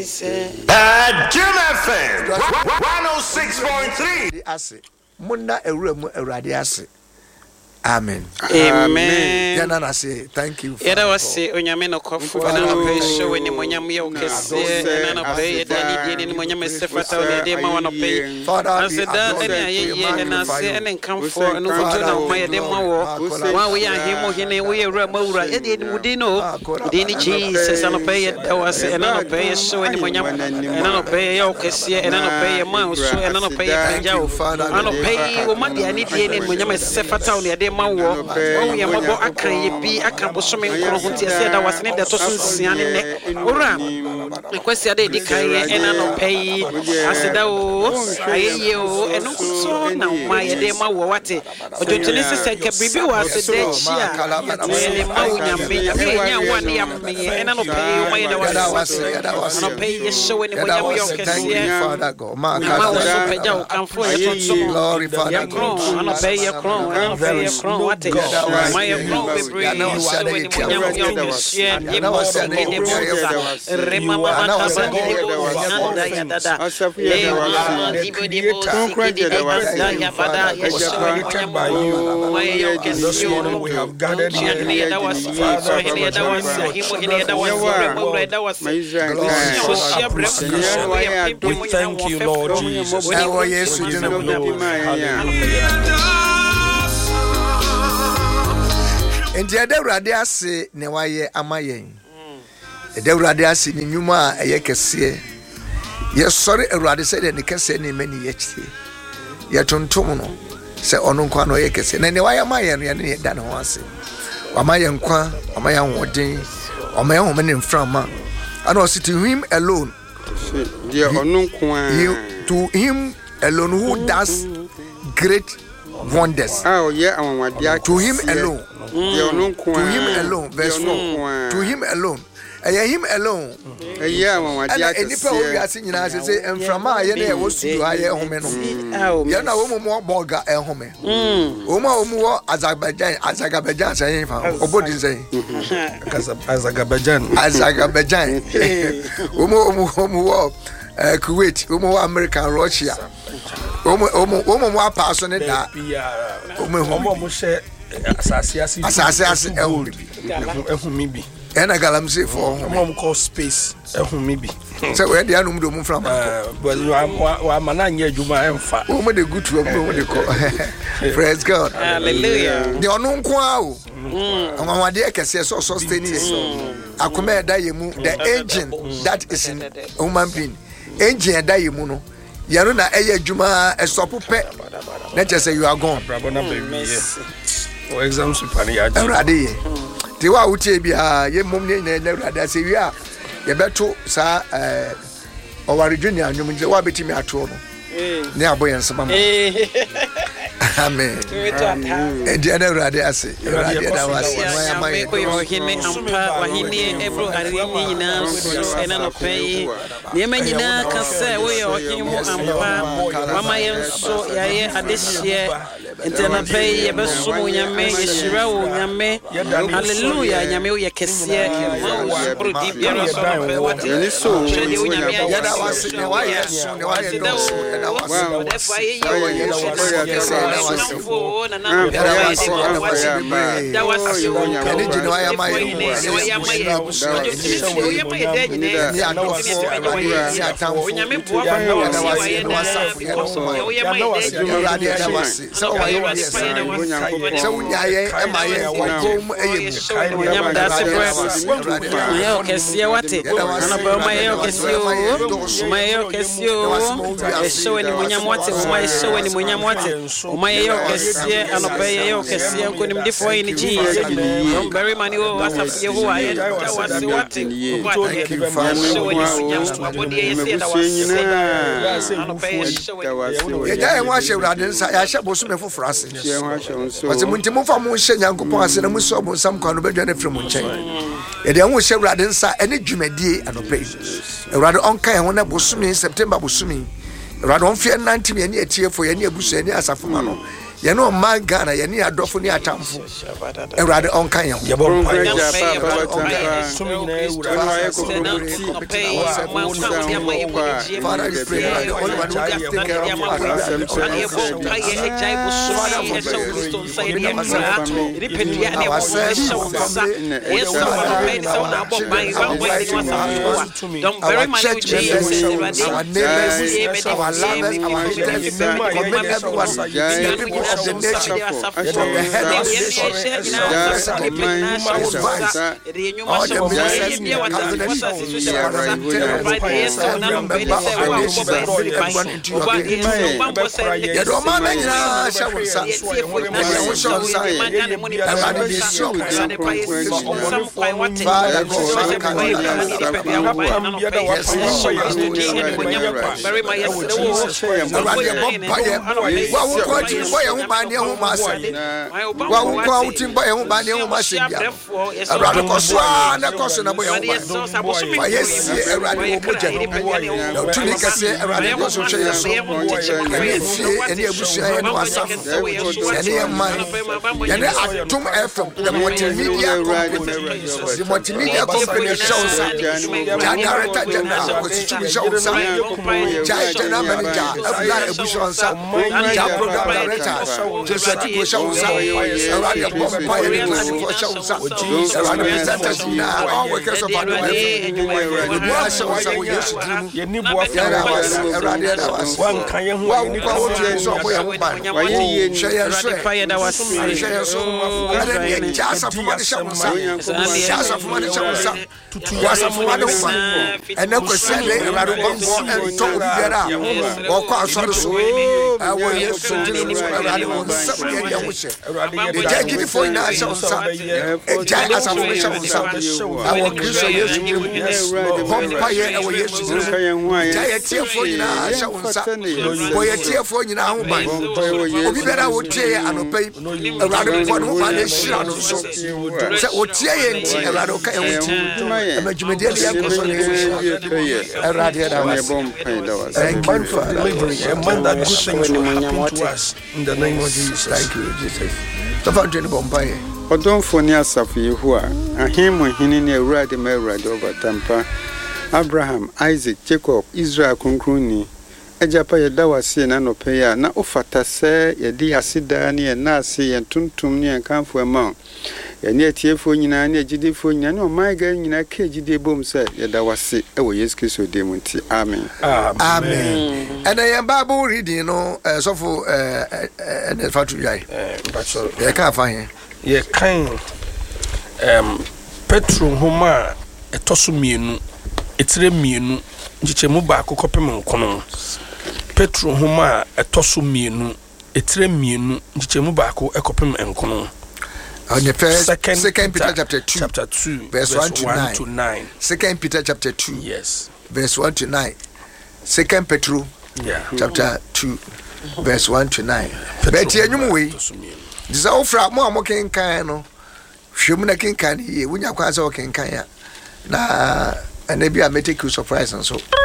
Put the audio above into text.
Jesus. Jim FM 106.3. Ase. Muna ewuremu Awurade ase. Amen. Amen. Yana say thank you. Yada wase onyame no kofu na no pay show ni monyam ye okese na no pay dani ni monyam sefata o de ma wono pay. Ase da eni aye na se ene nkamfo no foto na ma ye de ma wo. Wa we ahimo hene we ewura mawura ye de mudi no. De ni Jesus na pay da wase na no pay show ni monyam na no pay ye okese na no pay ma so na no pay kanja o. Na no pay wo ma de ani de ni monyam sefata o de mawo o ye mabo akan ye bi akan bosome nkro ho tie se da wasene de to so nsia ne ora ekwesi ade di kan ye ena no pay aseda o ayeye o eno so na ma ye de mawo wate odotune se ke bibi wa aseda chi a ne mawo nyame nya wan ya me ena no pay o ma ye da wase no pay ye show ni mo nya yo kese Father God ma ka so peja o kan fo ye to glory Father God no pay ye kron no pay Kron wate my kron be bring so when munyam yo share ye mo de rema mama ka anda ya dada dibo de ya fada ya this morning we have gathered here we thank you Lord Jesus. Enti Awurade ase ne waye amayen. Awurade ase ni nyuma a eye kese. Ye sori Awurade se de ne kese ne mani ye chie. Ye tontom no se ono nkwa no ye kese. Na ne waye amayen ye ne da ne ho ase. Amayen kwa, amayen wodin, amayen ho me mframa. And also to him alone. To him alone who does great wonders. Oh yeah, to him alone. To him alone. Verse 4. To him alone. Him alone. Any people we are singing as say, and from my year was to higher home. Yana woman borga a home. Oma Azerbaijan saying, Obodi say, Azerbaijan. Kuwait, America, Russia. Omo person that. Asase ehumi ena galamse for mom call space ehumi bi so where dey anum do mu from but wa mananya adwuma emfa o mo de good to o de call praise God hallelujah the onu nko a o amamade ekese so sustain akoma da yemu the engine that is in human being engine da yemu no yaro na eye adwuma stop pe na say you are gone for exam super ya Awurade te wa wutie bia ye mom ne na Awurade ase wi a ye beto sa oware junior anwum nje wa betimi ato no ne aboyen sema ma amen and the Awurade ase Awurade da wase wa mai ko yo hine ampa wa hine ebro arini nyina ena no pay ne manyina ka se wo yo himo ampa wa mai nso yaye adehye entena pay ye beso mo nyame yeshira wo nyame hallelujah nyame wo yekese ma pro di biara so no wate ni so shedi wo nyame ya da wase ne wa yesu ne wa yesu da wase defa ye anopeye yo kese ko nim difo in Jesus very many o asaf Yehowa ye da wase wate ya wa she Awurade nsa ya she boso me foforo ase wase muntimu fa mu hye Nyankopon ase na mu so bo sam kwa no badwa na frem nchen ye de ho she Awurade nsa ene dwumadie anopeye Awurade onka ye ho na boso me September boso me Awurade on fie 90 me ne atiefo ye ne abusu ne asafoma no yɛne ɔma Ghana yɛne adɔfo ne atamfo Awurade ɔnka yɛn ho Father, we pray that the only one who can take care of us our church members, our neighbors, our lovers, our haters, commit everyone, the people of the nation, from the head of the nation, all the ministers, everyone into your the multimedia company shows director general general manager program director all workers of Thank you, Father. In the name of Jesus. Thank you, Jesus. Odonfoni asafo Yehowa ahemu hini ne Awurade ma Awurade obatampa Abraham, Isaac, Jacob, Israel kunkruni ejapa yeda wase na nope ya na ofata se yedi asida ne na ase yentuntum ne enkanfo ema yene atiefo nyina ne agidefo nyina ne omaiga nyina ka agide bom se yeda wase ewo Yesu Kristo dem nti amen amen and I Bible reading no so for and fatu yai e ka fa here ye kan Petro homa etoso mienu etire mienu nchichemu ba akokopem nkono Petro homa etoso mienu etire mienu nchichemu ba akokopem nkono on the first second Peter chapter 2 verse 1 to 9 second Peter chapter 2 yes verse 1 to 9 second Petro chapter 2 verse 1 to 9 but enyum we this ofra mo amoken kan no hwemu na ken kan ye wonya kwa za oken kan ya na anabi a make you surprise and so